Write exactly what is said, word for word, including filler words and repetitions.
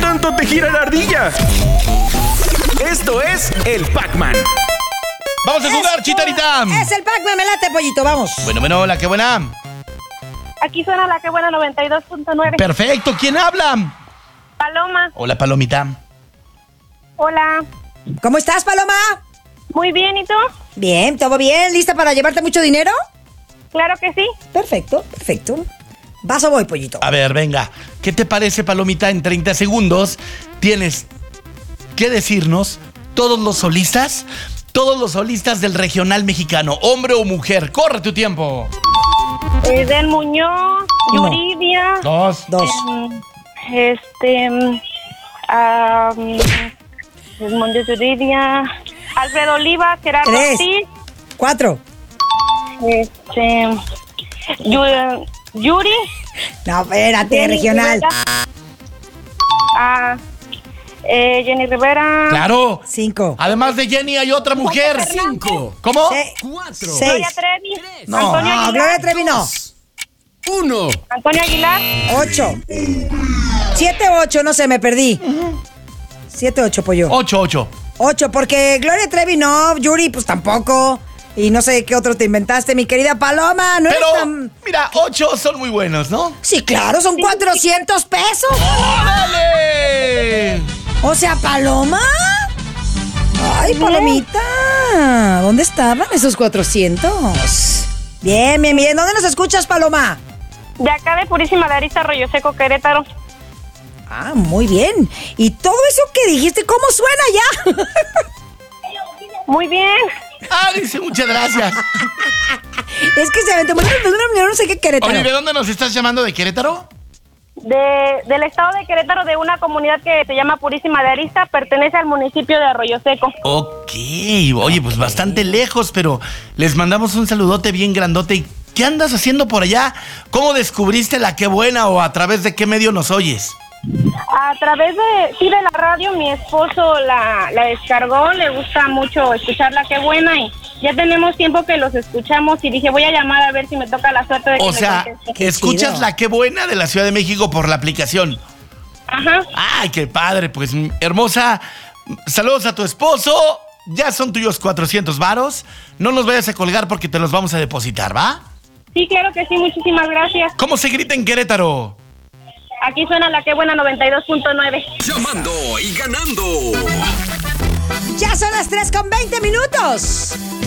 tanto te gira la ardilla? Esto es el Pac-Man. ¡Vamos a jugar, Chicharita! Es el Pac-Man, me late, pollito, vamos. Bueno, bueno, hola, qué buena. Aquí suena la que buena noventa y dos punto nueve. Perfecto, ¿quién habla? Paloma. Hola, Palomita. Hola. ¿Cómo estás, Paloma? Muy bien, ¿y tú? Bien, ¿todo bien? ¿Lista para llevarte mucho dinero? Claro que sí. Perfecto, perfecto. ¿Vas o voy, pollito? A ver, venga. ¿Qué te parece, Palomita? En treinta segundos tienes que decirnos todos los solistas, todos los solistas del regional mexicano, hombre o mujer. ¡Corre tu tiempo! Eh, Del Muñoz, Uno. Yuridia. Dos. Dos. em, este. em, am, Muñoz, Yuridia. Alfredo Oliva, Gerardo Tres. Ortiz. Cuatro. Este. Yu- Yuri. No, espérate, Jenny regional. Rivera. Ah, eh, Jenny Rivera. ¡Claro! Cinco. Además de Jenny hay otra mujer. Cinco, ¿Cómo? Se- cuatro, Seis. Gloria Trevi. No. Antonio No, Aguilar. Gloria Trevi no. uno. Antonio Aguilar. Ocho. Siete, ocho, no sé, me perdí. Siete, ocho, pollo. Ocho, ocho. Ocho, porque Gloria Trevi no, Yuri, pues tampoco. Y no sé qué otro te inventaste, mi querida Paloma. No Pero, eres tan... mira, ocho son muy buenos, ¿no? Sí, claro, son cuatrocientos pesos. ¡Órale! O sea, Paloma. Ay, Palomita. ¿Dónde estaban esos cuatrocientos? Bien, bien, bien. ¿Dónde nos escuchas, Paloma? De acá de Purísima de Arista, Arroyo Seco, Querétaro. Ah, muy bien. ¿Y todo eso que dijiste, cómo suena ya? Muy bien. Ah, dice, muchas gracias. Es que se aventó muy... No sé qué Querétaro. Oye, ¿de dónde nos estás llamando? ¿De Querétaro? De, del estado de Querétaro, de una comunidad que se llama Purísima de Arista, pertenece al municipio de Arroyo Seco. Ok, oye, pues bastante lejos, pero les mandamos un saludote bien grandote. ¿Y qué andas haciendo por allá? ¿Cómo descubriste la Qué Buena o a través de qué medio nos oyes? A través de, sí, de la radio, mi esposo la, la descargó, le gusta mucho escucharla, qué buena, y ya tenemos tiempo que los escuchamos y dije, voy a llamar a ver si me toca la suerte de que O me sea, conteste. que escuchas chido. la Qué Buena de la Ciudad de México por la aplicación. Ajá, Ay, qué padre, pues hermosa. Saludos a tu esposo. Ya son tuyos cuatrocientos varos. No nos vayas a colgar porque te los vamos a depositar, ¿va? sí, claro que sí, muchísimas gracias. ¿Cómo se grita en Querétaro? Aquí suena la que buena noventa y dos punto nueve. Llamando y ganando. Ya son las tres con veinte minutos.